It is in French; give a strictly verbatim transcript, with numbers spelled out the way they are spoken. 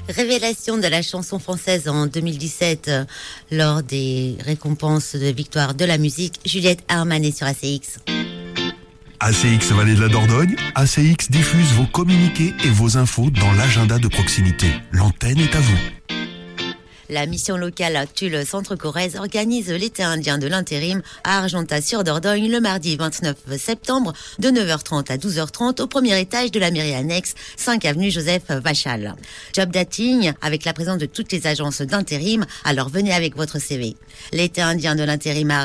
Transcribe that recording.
Révélation de la chanson française en deux mille dix-sept euh, lors des récompenses de victoire de la musique, Juliette Armanet sur A C X. A C X Vallée de la Dordogne, A C X diffuse vos communiqués et vos infos dans l'agenda de proximité. L'antenne est à vous. La mission locale Tulle Centre Corrèze organise l'été indien de l'intérim à Argentat-sur-Dordogne le mardi vingt-neuf septembre de neuf heures trente à douze heures trente au premier étage de la mairie annexe cinq avenue Joseph Vachal. Job dating avec la présence de toutes les agences d'intérim, alors venez avec votre C V. L'été indien de l'intérim à